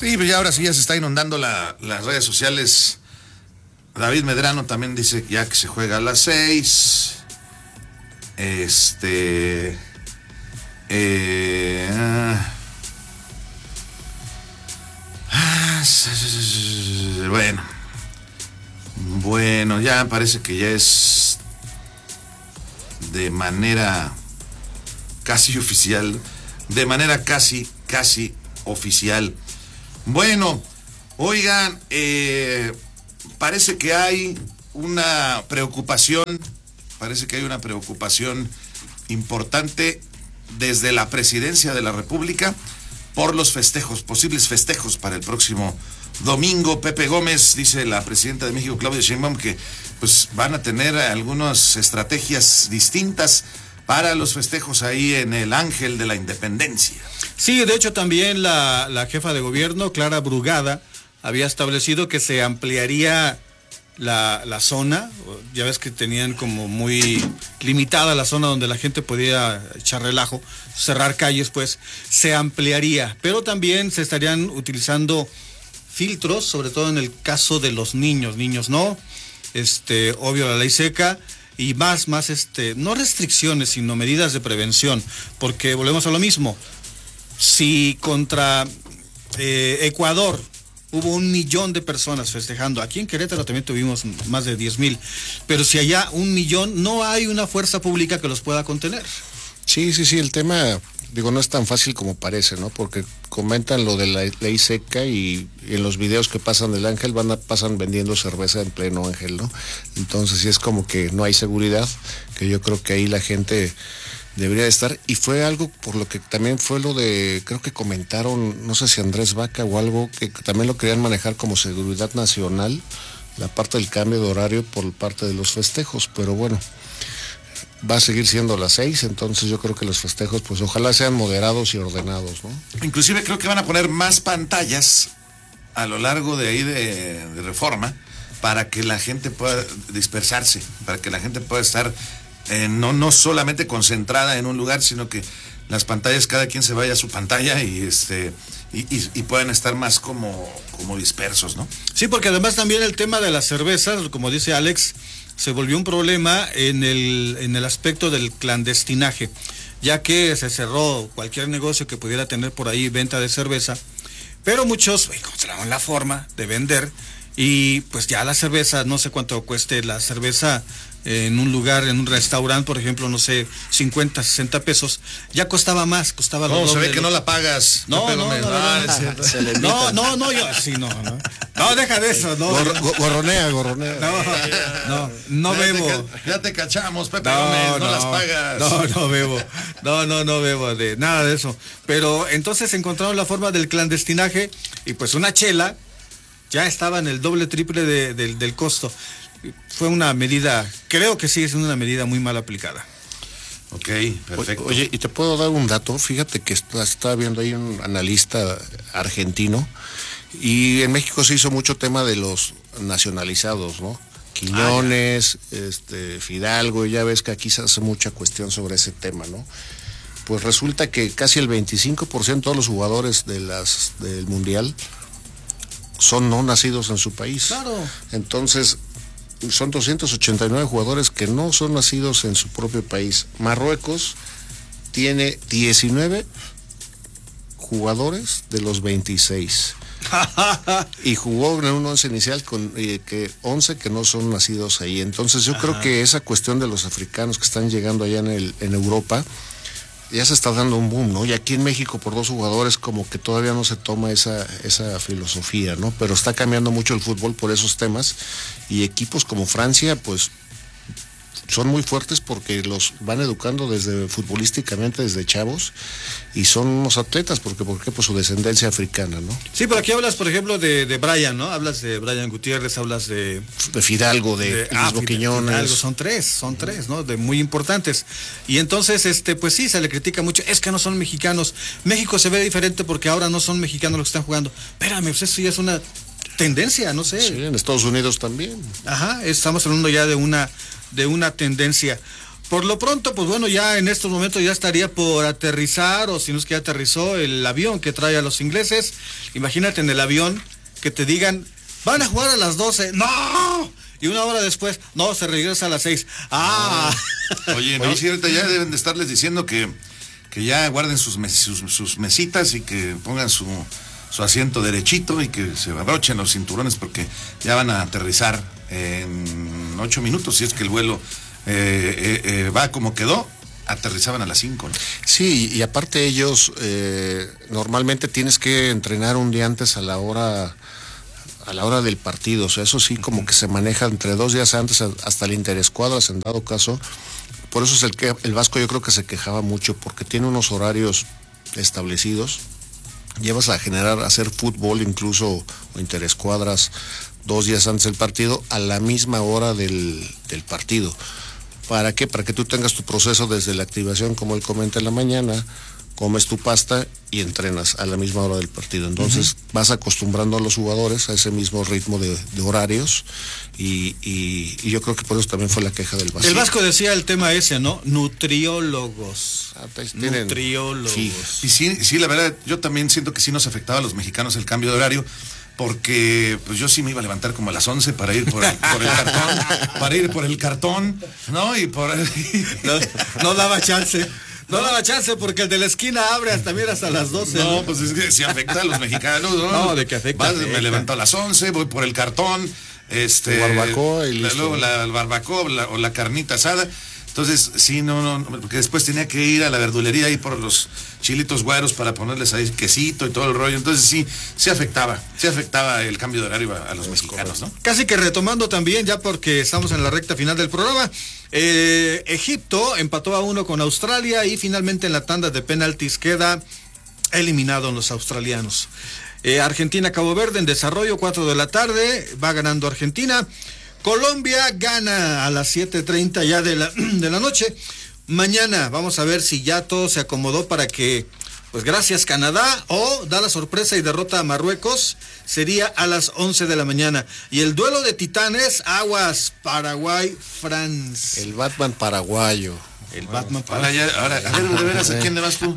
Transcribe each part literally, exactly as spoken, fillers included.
Sí, pues ya ahora sí ya se está inundando la, las redes sociales. David Medrano también dice ya que se juega a las seis. Este... Eh, ah, bueno. Bueno, ya parece que ya es de manera casi oficial. De manera casi, casi oficial. Bueno, oigan, eh, parece que hay una preocupación, parece que hay una preocupación importante desde la presidencia de la República por los festejos, posibles festejos para el próximo domingo. Pepe Gómez, dice la presidenta de México, Claudia Sheinbaum, que pues van a tener algunas estrategias distintas para los festejos ahí en el Ángel de la Independencia. Sí, de hecho también la, la jefa de gobierno, Clara Brugada, había establecido que se ampliaría la, la zona. Ya ves que tenían como muy limitada la zona donde la gente podía echar relajo, cerrar calles, pues se ampliaría, pero también se estarían utilizando filtros, sobre todo en el caso de los niños, niños no, este, obvio la ley seca, y más, más, este, no restricciones, sino medidas de prevención, porque volvemos a lo mismo. Si contra eh, Ecuador hubo un millón de personas festejando, aquí en Querétaro también tuvimos más de diez mil, pero si allá un millón, no hay una fuerza pública que los pueda contener. Sí, sí, sí, el tema, digo, no es tan fácil como parece, ¿no? Porque comentan lo de la ley seca y, y en los videos que pasan del Ángel van a, pasan vendiendo cerveza en pleno Ángel, ¿no? Entonces sí es como que no hay seguridad, que yo creo que ahí la gente debería de estar, y fue algo por lo que también fue lo de, creo que comentaron, no sé si Andrés Vaca o algo, que también lo querían manejar como seguridad nacional, la parte del cambio de horario por parte de los festejos, pero bueno, va a seguir siendo las seis, entonces yo creo que los festejos, pues ojalá sean moderados y ordenados, ¿no? Inclusive creo que van a poner más pantallas a lo largo de ahí de, de Reforma para que la gente pueda dispersarse, para que la gente pueda estar eh, no, no solamente concentrada en un lugar, sino que las pantallas, cada quien se vaya a su pantalla y este y, y, y puedan estar más como, como dispersos, ¿no? Sí, porque además también el tema de las cervezas, como dice Alex, se volvió un problema en el, en el aspecto del clandestinaje, ya que se cerró cualquier negocio que pudiera tener por ahí venta de cerveza, pero muchos encontraron la forma de vender y pues ya la cerveza, no sé cuánto cueste la cerveza en un lugar, en un restaurante, por ejemplo, no sé, cincuenta, sesenta pesos, ya costaba más, costaba lo No, doble. se ve que no la pagas. No, no, no, no, ah, no, no, no, no, yo, sí, no, no, no, deja de eso, no. Gor, gorronea, gorronea. No, no, no ya bebo. Te, ya te cachamos, Pepe no, Gómez, no, no las pagas. No, no bebo, no, no, no bebo de nada de eso. Pero entonces encontraron la forma del clandestinaje y pues una chela ya estaba en el doble, triple de, de, del costo. Fue una medida, creo que sigue siendo una medida muy mal aplicada. Ok, perfecto. Oye, y te puedo dar un dato, fíjate que está, está viendo ahí un analista argentino, y en México se hizo mucho tema de los nacionalizados, ¿no? Quiñones, ah, este, Fidalgo, y ya ves que aquí se hace mucha cuestión sobre ese tema, ¿no? Pues resulta que casi el veinticinco por ciento de los jugadores de las del Mundial son no nacidos en su país. Claro. Entonces, son doscientos ochenta y nueve jugadores que no son nacidos en su propio país. Marruecos tiene diecinueve jugadores de los veintiséis. Y jugó en un once inicial con eh, que once que no son nacidos ahí. Entonces yo Ajá. creo que esa cuestión de los africanos que están llegando allá en, el, en Europa ya se está dando un boom, ¿no? Y aquí en México por dos jugadores como que todavía no se toma esa, esa filosofía, ¿no? Pero está cambiando mucho el fútbol por esos temas, y equipos como Francia, pues son muy fuertes porque los van educando desde futbolísticamente, desde chavos, y son unos atletas, porque, porque pues su descendencia africana, ¿no? Sí, pero aquí hablas, por ejemplo, de, de Brian, ¿no? Hablas de Brian Gutiérrez, hablas de... De Fidalgo, de, de ah, Luis Quiñones. Fidalgo, son tres, son tres, ¿no? De muy importantes. Y entonces, este, pues sí, se le critica mucho, es que no son mexicanos. México se ve diferente porque ahora no son mexicanos los que están jugando. Espérame, pues eso ya es una tendencia, no sé. Sí, en Estados Unidos también. Ajá, estamos hablando ya de una... de una tendencia. Por lo pronto, pues bueno, ya en estos momentos ya estaría por aterrizar, o si no es que ya aterrizó el avión que trae a los ingleses. Imagínate en el avión que te digan, van a jugar a las doce. ¡No! Y una hora después, no, se regresa a las seis. ¡Ah! Oye, no, si ahorita ya deben de estarles diciendo que, que ya guarden sus, mes, sus, sus mesitas y que pongan su, su asiento derechito y que se abrochen los cinturones porque ya van a aterrizar en ocho minutos, si es que el vuelo eh, eh, eh, va como quedó. Aterrizaban a las cinco, ¿no? Sí, y aparte ellos eh, normalmente tienes que entrenar un día antes a la hora a la hora del partido, o sea, eso sí, como que se maneja entre dos días antes hasta el interescuadras en dado caso. Por eso es el que el Vasco yo creo que se quejaba mucho, porque tiene unos horarios establecidos. Llevas a generar, a hacer fútbol incluso o interescuadras dos días antes del partido a la misma hora del, del partido. ¿Para qué? Para que tú tengas tu proceso desde la activación, como él comenta en la mañana, comes tu pasta y entrenas a la misma hora del partido. Entonces uh-huh. vas acostumbrando a los jugadores a ese mismo ritmo de, de horarios y, y, y yo creo que por eso también fue la queja del Vasco. El Vasco decía el tema ese, ¿no? Nutriólogos. Ah, pues tienen... Nutriólogos. Sí. Y sí, sí, la verdad, yo también siento que sí nos afectaba a los mexicanos el cambio de horario. Porque pues yo sí me iba a levantar como a las once para ir por el, por el cartón, para ir por el cartón, ¿no? Y por el... no, no daba chance, no, no daba chance porque el de la esquina abre hasta, mira, hasta las doce. No, ¿no? Pues es que sí afecta a los mexicanos, ¿no? No, de que afecta. Vas, me levanto a las once, voy por el cartón, este... La barbacoa y la, luego la, la barbacoa la, o la carnita asada. Entonces, sí, no, no, porque después tenía que ir a la verdulería ahí por los chilitos güeros para ponerles ahí quesito y todo el rollo. Entonces sí, sí afectaba, sí afectaba el cambio de horario a, a los mexicanos, ¿no? Casi que retomando también, ya porque estamos en la recta final del programa, eh, Egipto empató a uno con Australia y finalmente en la tanda de penaltis queda eliminado en los australianos. Eh, Argentina-Cabo Verde en desarrollo, cuatro de la tarde, va ganando Argentina. Colombia gana a las siete treinta ya de la, de la noche. Mañana vamos a ver si ya todo se acomodó para que, pues gracias Canadá, o da la sorpresa y derrota a Marruecos, sería a las once de la mañana. Y el duelo de titanes, aguas, Paraguay-France. El Batman paraguayo. El Batman Ahora, ya, ahora, a ver, ¿de veras a quién le vas tú?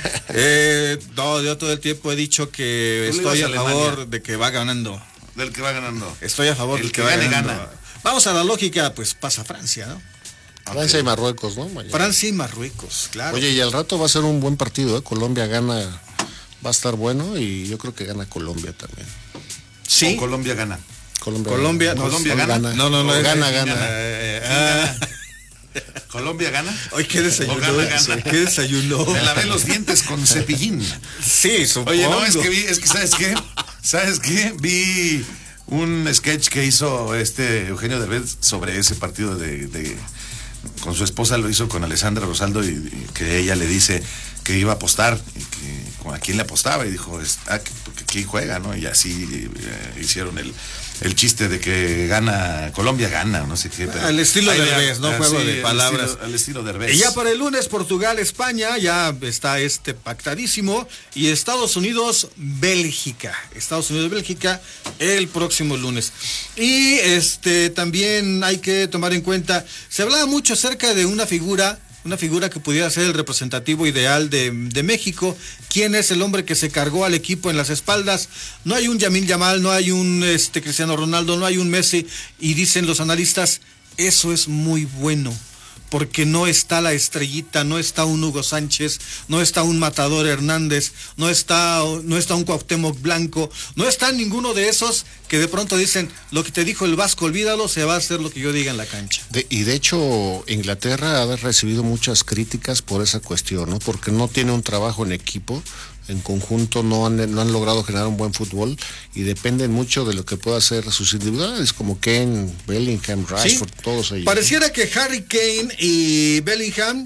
Eh, no, yo todo el tiempo he dicho que estoy a favor Alemania. de que va ganando. Del que va ganando. Estoy a favor el del que, que va gane, ganando. gana. Vamos a la lógica, pues pasa Francia, ¿no? Francia okay. y Marruecos, ¿no? Mañana. Francia y Marruecos, claro. Oye, y al rato va a ser un buen partido, ¿eh? Colombia gana, va a estar bueno y yo creo que gana Colombia también. Sí. O Colombia gana. Colombia, Colombia, no, Colombia gana. gana. No, no, no. Es, gana, es, gana. Eh, eh, ah. ¿Colombia gana? Hoy qué desayuno. Gana, gana. ¿Qué desayuno? Me lavé los dientes con cepillín. Sí, supongo. Oye, no, es que vi, es que ¿sabes qué? ¿Sabes qué? Vi un sketch que hizo este Eugenio Derbez sobre ese partido de, de con su esposa, lo hizo con Alessandra Rosaldo y, y que ella le dice que iba a apostar y que a quién le apostaba y dijo, ah, que, que quién juega, ¿no? Y así eh, hicieron el el chiste de que gana, Colombia gana, no sé qué. Pero al estilo de Derbez, ¿no? Juego sí, de palabras. Al estilo, al estilo Derbez. Y ya para el lunes, Portugal, España, ya está este pactadísimo. Y Estados Unidos, Bélgica. Estados Unidos, Bélgica, el próximo lunes. Y este también hay que tomar en cuenta, se hablaba mucho acerca de una figura, una figura que pudiera ser el representativo ideal de, de México. ¿Quién es el hombre que se cargó al equipo en las espaldas? No hay un Yamil Yamal, no hay un este, Cristiano Ronaldo, no hay un Messi. Y dicen los analistas, eso es muy bueno, porque no está la estrellita, no está un Hugo Sánchez, no está un Matador Hernández, no está, no está un Cuauhtémoc Blanco, no está ninguno de esos que de pronto dicen, lo que te dijo el Vasco, olvídalo, se va a hacer lo que yo diga en la cancha. De, y de hecho, Inglaterra ha recibido muchas críticas por esa cuestión, ¿no? Porque no tiene un trabajo en equipo, en conjunto no han, no han logrado generar un buen fútbol y dependen mucho de lo que pueda hacer sus individuales, como Kane, Bellingham, Rashford, sí, todos ellos. Pareciera que Harry Kane y Bellingham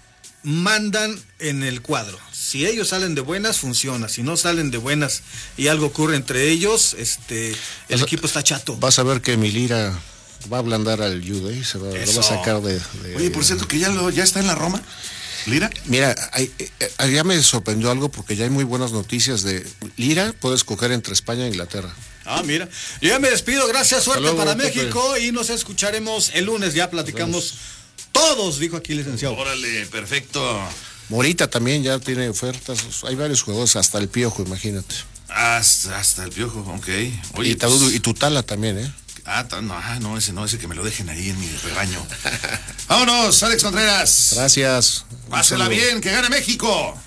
mandan en el cuadro. Si ellos salen de buenas, funciona. Si no salen de buenas y algo ocurre entre ellos, este, el vas equipo a, está chato. Vas a ver que Milira va a ablandar al Jude y se va, lo va a sacar de, de... Oye, por cierto, que ya, lo, ya está en la Roma. ¿Lira? Mira, hay, eh, ya me sorprendió algo porque ya hay muy buenas noticias de Lira, puede escoger entre España e Inglaterra. Ah, mira. Yo ya me despido, gracias, suerte luego, para México Pepe. Y nos escucharemos el lunes, ya platicamos Todos, dijo aquí el licenciado. Órale, perfecto. Morita también ya tiene ofertas. Hay varios jugadores, hasta el Piojo, imagínate. Hasta, hasta el Piojo, ok. Oye, y, pues, y Tutala también, ¿eh? Ah, no, ah, no, ese no, ese que me lo dejen ahí en mi rebaño. Vámonos, Alex Contreras. Gracias. Pásela bien, que gane México.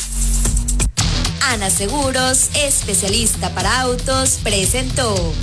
Ana Seguros, especialista para autos, presentó.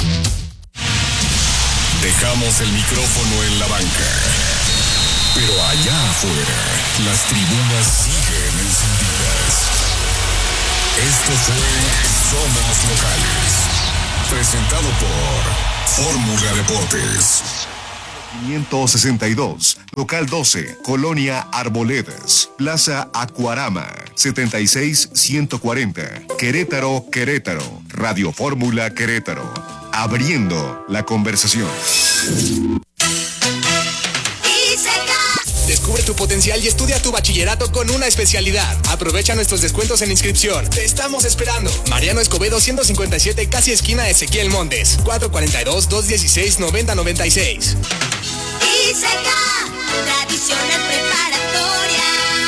Dejamos el micrófono en la banca, pero allá afuera las tribunas siguen encendidas. Esto fue Somos Locales, presentado por Fórmula Deportes. quinientos sesenta y dos, local doce, Colonia Arboledas, Plaza Acuarama, setenta y seis ciento cuarenta, Querétaro, Querétaro, Radio Fórmula Querétaro, abriendo la conversación. Descubre tu potencial y estudia tu bachillerato con una especialidad. Aprovecha nuestros descuentos en inscripción. Te estamos esperando. Mariano Escobedo ciento cincuenta y siete, casi esquina Ezequiel Montes. cuatro cuatro dos, dos uno seis, nueve cero nueve seis. ISECA, tradicional preparatoria.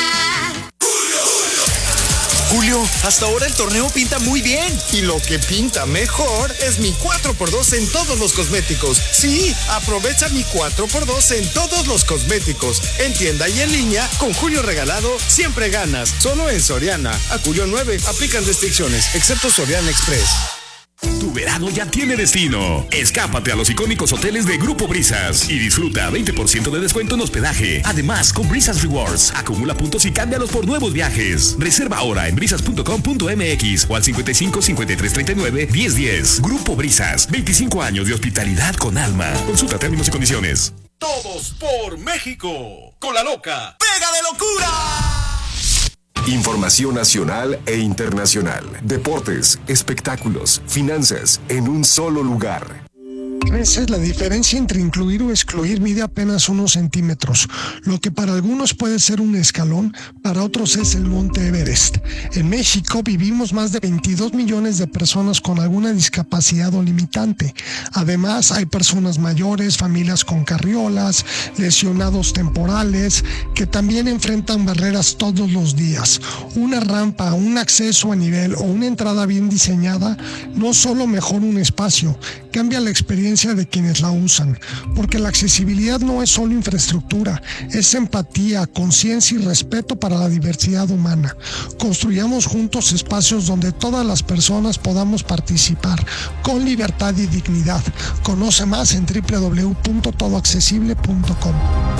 Julio, hasta ahora el torneo pinta muy bien. Y lo que pinta mejor es mi cuatro por dos en todos los cosméticos. Sí, aprovecha mi cuatro por dos en todos los cosméticos. En tienda y en línea, con Julio regalado, siempre ganas. Solo en Soriana. A Julio nueve, aplican restricciones, excepto Soriana Express. Tu verano ya tiene destino. Escápate a los icónicos hoteles de Grupo Brisas y disfruta veinte por ciento de descuento en hospedaje. Además, con Brisas Rewards, acumula puntos y cámbialos por nuevos viajes. Reserva ahora en brisas punto com punto m x o al cincuenta y cinco, cincuenta y tres, treinta y nueve, diez diez. Grupo Brisas, veinticinco años de hospitalidad con alma. Consulta términos y condiciones. Todos por México. Con la loca. ¡Pega de locura! Información nacional e internacional. Deportes, espectáculos, finanzas, en un solo lugar. Esa es la diferencia entre incluir o excluir. Mide apenas unos centímetros. Lo que para algunos puede ser un escalón, para otros es el Monte Everest. En México vivimos más de veintidós millones de personas con alguna discapacidad o limitante. Además, hay personas mayores, familias con carriolas, lesionados temporales, que también enfrentan barreras todos los días. Una rampa, un acceso a nivel o una entrada bien diseñada no solo mejora un espacio, cambia la experiencia de quienes la usan, porque la accesibilidad no es solo infraestructura, es empatía, conciencia y respeto para la diversidad humana. Construyamos juntos espacios donde todas las personas podamos participar con libertad y dignidad. Conoce más en doble u doble u doble u punto todo accesible punto com.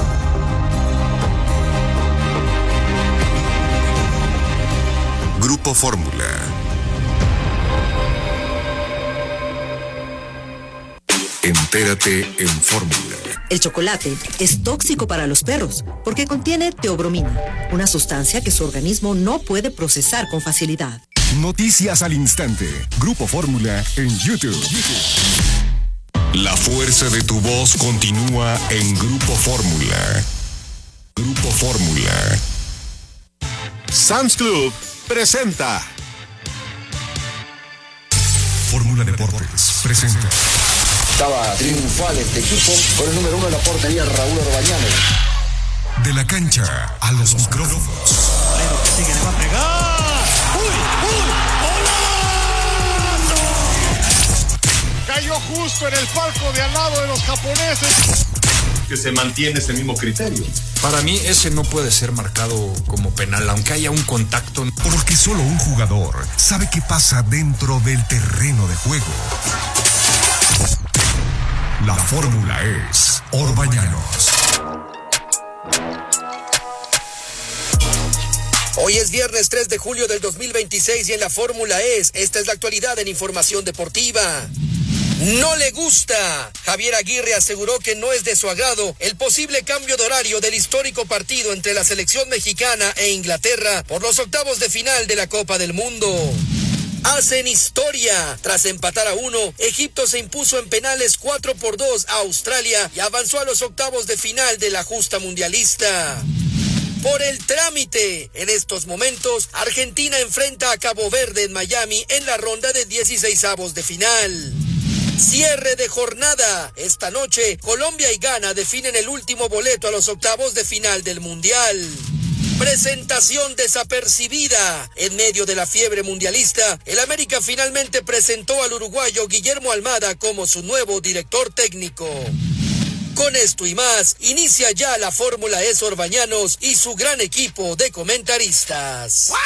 Grupo Fórmula. Entérate en Fórmula. El chocolate es tóxico para los perros porque contiene teobromina, una sustancia que su organismo no puede procesar con facilidad. Noticias al instante. Grupo Fórmula en YouTube. La fuerza de tu voz continúa en Grupo Fórmula. Grupo Fórmula. Sam's Club presenta Fórmula Deportes presenta. Estaba triunfal este equipo con el número uno de la portería, Raúl Orbañanes. De la cancha a los micrófonos. Pero que sigue, le va a pegar. ¡Uy! ¡Uy! ¡Golazo! Cayó justo en el palco de al lado de los japoneses. Que se mantiene ese mismo criterio. Para mí ese no puede ser marcado como penal, aunque haya un contacto. Porque solo un jugador sabe qué pasa dentro del terreno de juego. La fórmula es Orbañanos. Hoy es viernes tres de julio del dos mil veintiséis y en la fórmula es, esta es la actualidad en información deportiva. No le gusta. Javier Aguirre aseguró que no es de su agrado el posible cambio de horario del histórico partido entre la selección mexicana e Inglaterra por los octavos de final de la Copa del Mundo. Hacen historia. Tras empatar a uno, Egipto se impuso en penales cuatro por dos a Australia y avanzó a los octavos de final de la justa mundialista. Por el trámite, en estos momentos, Argentina enfrenta a Cabo Verde en Miami en la ronda de dieciseisavos de final. Cierre de jornada. Esta noche, Colombia y Ghana definen el último boleto a los octavos de final del Mundial. Presentación desapercibida. En medio de la fiebre mundialista, el América finalmente presentó al uruguayo Guillermo Almada como su nuevo director técnico. Con esto y más, inicia ya la Fórmula E Sor Bañanos y su gran equipo de comentaristas.